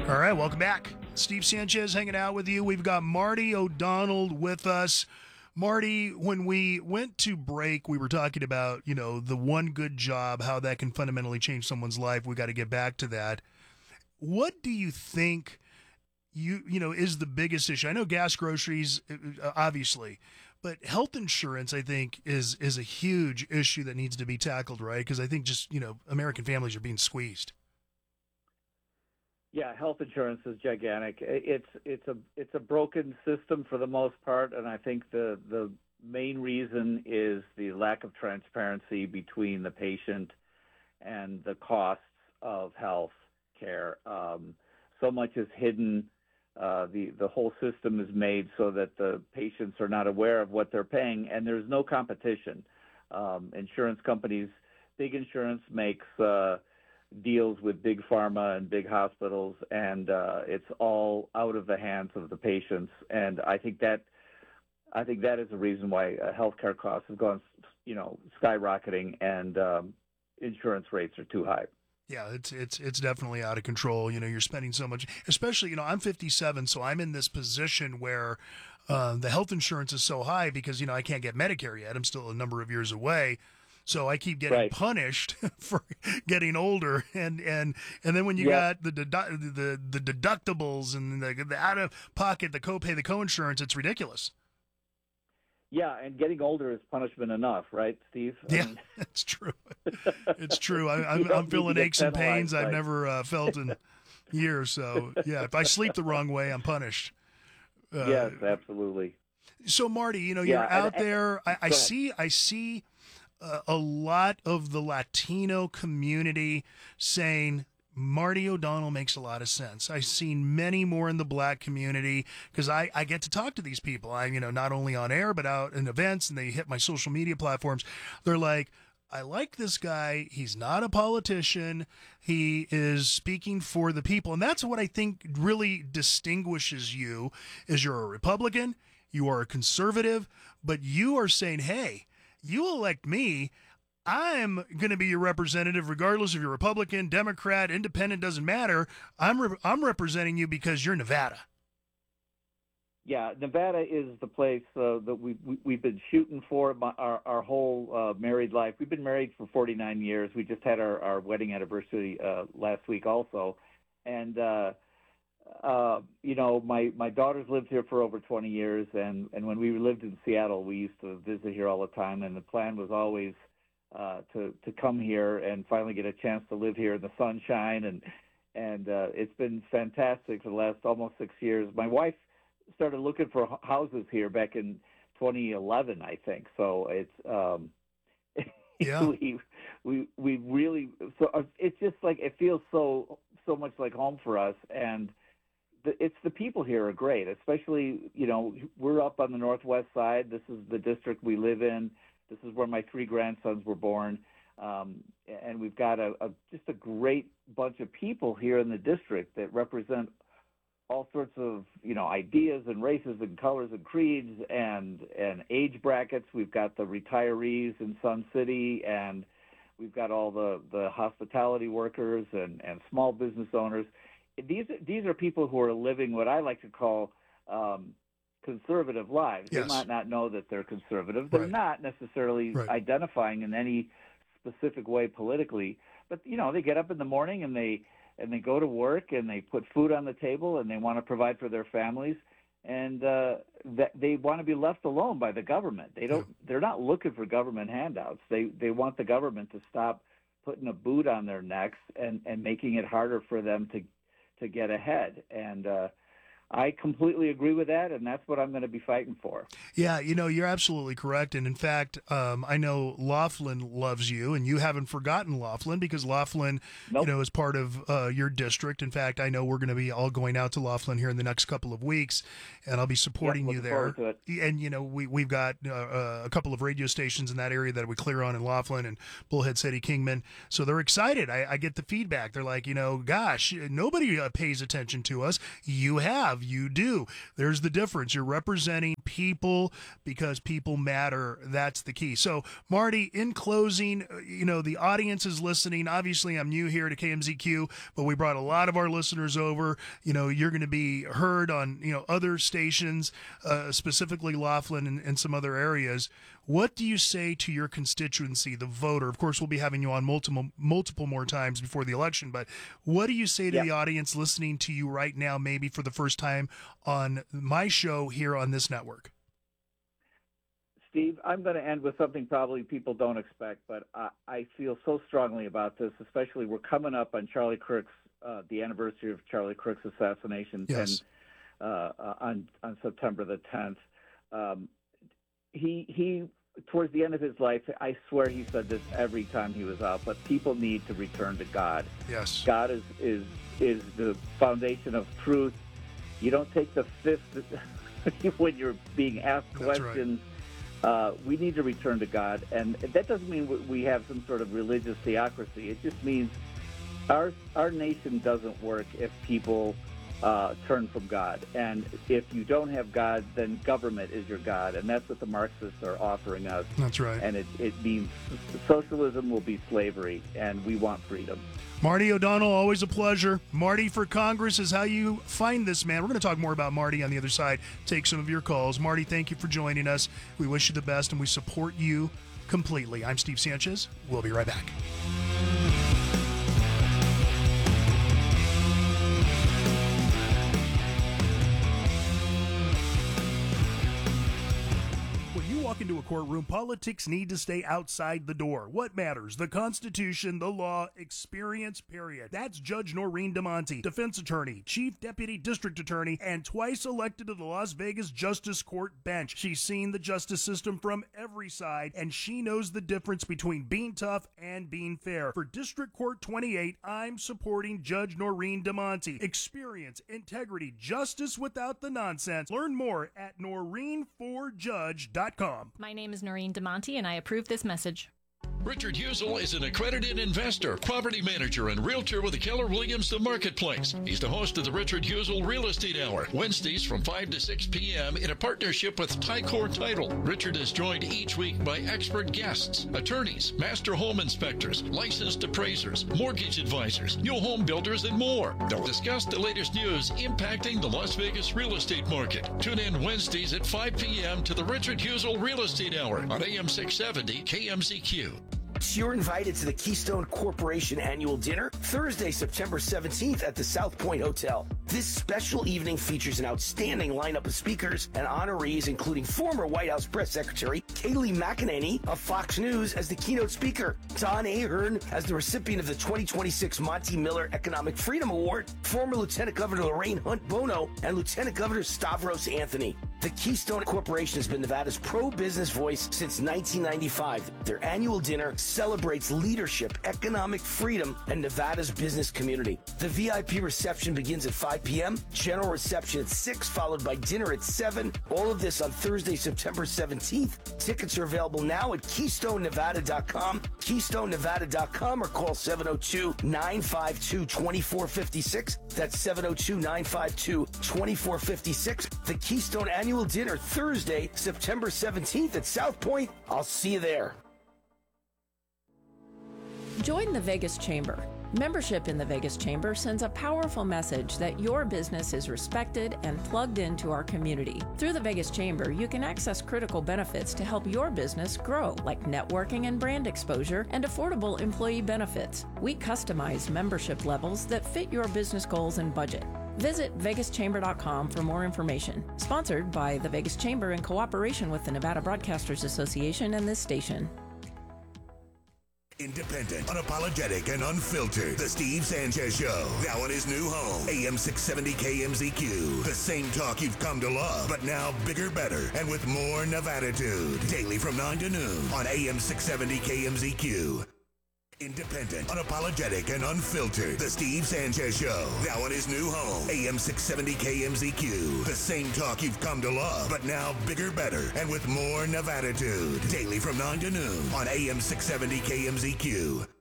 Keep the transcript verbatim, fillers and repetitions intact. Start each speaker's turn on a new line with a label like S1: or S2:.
S1: All right, welcome back. Steve Sanchez hanging out with you. We've got Marty O'Donnell with us. Marty, when we went to break, we were talking about, you know, the one good job, how that can fundamentally change someone's life. We got to get back to that. What do you think you, you know, is the biggest issue? I know gas, groceries, uh, obviously, but health insurance, I think, is is a huge issue that needs to be tackled, right? Because I think just, you know, American families are being squeezed.
S2: Yeah, health insurance is gigantic. It's it's a it's a broken system for the most part, and I think the the main reason is the lack of transparency between the patient and the costs of health care. Um, so much is hidden. Uh, the the whole system is made so that the patients are not aware of what they're paying, and there's no competition. Um, insurance companies, big insurance makes uh, deals with big pharma and big hospitals, and uh, it's all out of the hands of the patients. And I think that I think that is the reason why uh, healthcare costs have gone, you know, skyrocketing, and um, insurance rates are too high.
S1: Yeah, it's it's it's definitely out of control. You know, you're spending so much, especially, you know, I'm fifty-seven, so I'm in this position where uh, the health insurance is so high because, you know, I can't get Medicare yet. I'm still a number of years away. So I keep getting
S2: right.
S1: punished for getting older, and, and, and then when you
S2: yeah.
S1: got the, dedu- the the deductibles and the, the out of pocket, the copay, the coinsurance, it's ridiculous.
S2: Yeah, and getting older is punishment enough, right, Steve?
S1: I yeah, mean, that's true. It's true. I, I'm, I'm feeling aches and pains
S2: like...
S1: I've never uh, felt in years. So yeah, if I sleep the wrong way, I'm punished.
S2: Uh, yes, absolutely.
S1: So Marty, you know,
S2: yeah,
S1: you're out
S2: and,
S1: there. I, I see. I see. Uh, a lot of the Latino community saying Marty O'Donnell makes a lot of sense. I've seen many more in the black community because I, I get to talk to these people. I, you know, not only on air, but out in events, and they hit my social media platforms. They're like, I like this guy. He's not a politician. He is speaking for the people. And that's what I think really distinguishes you is you're a Republican, you are a conservative, but you are saying, hey, you elect me, I'm going to be your representative regardless if you're Republican, Democrat, Independent, doesn't matter. I'm re- I'm representing you because you're Nevada.
S2: Yeah, Nevada is the place uh, that we, we, we've been shooting for my, our, our whole uh, married life. We've been married for forty-nine years. We just had our, our wedding anniversary uh, last week also. And, uh, uh, you know, my, my daughter's lived here for over twenty years, and, and when we lived in Seattle, we used to visit here all the time, and the plan was always uh, to, to come here and finally get a chance to live here in the sunshine, and, and uh, it's been fantastic for the last almost six years. My wife started looking for houses here back in twenty eleven, I think, so it's um,
S1: yeah.
S2: we, we, we really, so it's just like, it feels so, so much like home for us, and The, it's the people here are great, especially, you know, we're up on the northwest side. This is the district we live in. This is where my three grandsons were born. Um, and we've got a, a just a great bunch of people here in the district that represent all sorts of, you know, ideas and races and colors and creeds and, and age brackets. We've got the retirees in Sun City, and we've got all the, the hospitality workers and, and small business owners. These these are people who are living what I like to call um, conservative lives.
S1: Yes.
S2: They might not know that they're conservative. They're
S1: right.
S2: not necessarily
S1: right.
S2: identifying in any specific way politically. But you know, they get up in the morning and they and they go to work and they put food on the table and they want to provide for their families, and uh, that they want to be left alone by the government. They don't. Yeah. They're not looking for government handouts. They they want the government to stop putting a boot on their necks and, and making it harder for them to. to get ahead. And uh, I completely agree with that, and that's what I'm going to be fighting for.
S1: Yeah, you know, you're absolutely correct. And in fact, um, I know Laughlin loves you, and you haven't forgotten Laughlin because Laughlin,
S2: nope.
S1: you know, is part of uh, your district. In fact, I know we're going to be all going out to Laughlin here in the next couple of weeks, and I'll be supporting
S2: yep,
S1: you there.
S2: To it.
S1: And, you know, we, we've got uh, a couple of radio stations in that area that we clear on in Laughlin and Bullhead City, Kingman. So they're excited. I, I get the feedback. They're like, you know, gosh, nobody uh, pays attention to us. You have. You do. There's the difference. You're representing people because people matter. That's the key. So, Marty, in closing, you know, the audience is listening. Obviously, I'm new here to K M Z Q, but we brought a lot of our listeners over. You know, you're going to be heard on, you know, other stations, uh, specifically Laughlin and, and some other areas. What do you say to your constituency, the voter? Of course, we'll be having you on multiple multiple more times before the election, but what do you say to
S2: yeah.
S1: the audience listening to you right now, maybe for the first time on my show here on this network?
S2: Steve, I'm going to end with something probably people don't expect, but I, I feel so strongly about this, especially we're coming up on Charlie Kirk's, uh, the anniversary of Charlie Kirk's assassination
S1: Yes.
S2: ten, uh, on, on September the tenth. Um, he, he, towards the end of his life, I swear he said this every time he was out, but people need to return to God.
S1: Yes.
S2: God is, is, is the foundation of truth. You don't take the fifth when you're being asked
S1: That's
S2: questions.
S1: Right.
S2: Uh, we need to return to God, and that doesn't mean we have some sort of religious theocracy. It just means our our nation doesn't work if people uh, turn from God. And if you don't have God, then government is your God, and that's what the Marxists are offering us.
S1: That's right.
S2: And it, it means socialism will be slavery, and we want freedom.
S1: Marty O'Donnell, always a pleasure. Marty for Congress is how you find this man. We're going to talk more about Marty on the other side, take some of your calls. Marty, thank you for joining us. We wish you the best, and we support you completely. I'm Steve Sanchez. We'll be right back. Walk into a courtroom, politics need to stay outside the door. What matters? The Constitution, the law, experience, period. That's Judge Noreen DeMonte, defense attorney, chief deputy district attorney, and twice elected to the Las Vegas Justice Court bench. She's seen the justice system from every side, and she knows the difference between being tough and being fair. For District Court twenty-eight, I'm supporting Judge Noreen DeMonte. Experience, integrity, justice without the nonsense. Learn more at noreen for judge dot com.
S3: My name is Noreen DeMonte, and I approve this message.
S4: Richard Husel is an accredited investor, property manager, and realtor with the Keller Williams The Marketplace. He's the host of the Richard Husel Real Estate Hour, Wednesdays from five to six p.m. in a partnership with Tycor Title. Richard is joined each week by expert guests, attorneys, master home inspectors, licensed appraisers, mortgage advisors, new home builders, and more. They'll discuss the latest news impacting the Las Vegas real estate market. Tune in Wednesdays at five p.m. to the Richard Husel Real Estate Hour on A M six seventy K M Z Q.
S5: You're invited to the Keystone Corporation Annual Dinner Thursday, September seventeenth at the South Point Hotel. This special evening features an outstanding lineup of speakers and honorees, including former White House Press Secretary Kayleigh McEnany of Fox News as the keynote speaker, Don Ahern as the recipient of the twenty twenty-six Monty Miller Economic Freedom Award, former Lieutenant Governor Lorraine Hunt Bono, and Lieutenant Governor Stavros Anthony. The Keystone Corporation has been Nevada's pro-business voice since nineteen ninety-five. Their annual dinner celebrates leadership, economic freedom, and Nevada's business community. The V I P reception begins at five p.m., general reception at six, followed by dinner at seven. All of this on Thursday, September seventeenth. Tickets are available now at keystone nevada dot com, keystone nevada dot com, or call seven oh two, nine five two, two four five six. That's seven oh two, nine five two, two four five six. The Keystone Annual Dinner, Thursday, September seventeenth at South Point. I'll see you there.
S6: Join the Vegas Chamber. Membership in the Vegas Chamber sends a powerful message that your business is respected and plugged into our community. Through the Vegas Chamber, you can access critical benefits to help your business grow, like networking and brand exposure and affordable employee benefits. We customize membership levels that fit your business goals and budget. Visit vegas chamber dot com for more information. Sponsored by the Vegas Chamber in cooperation with the Nevada Broadcasters Association and this station.
S7: Independent, unapologetic, and unfiltered. The Steve Sanchez Show. Now in his new home, A M six seventy K M Z Q. The same talk you've come to love, but now bigger, better, and with more Nevada-tude. Daily from nine to noon on A M six seventy K M Z Q. Independent, unapologetic, and unfiltered. The Steve Sanchez Show. Now in his new home, A M six seventy K M Z Q. The same talk you've come to love, but now bigger, better, and with more Nevada-tude. Daily from nine to noon on A M six seventy K M Z Q.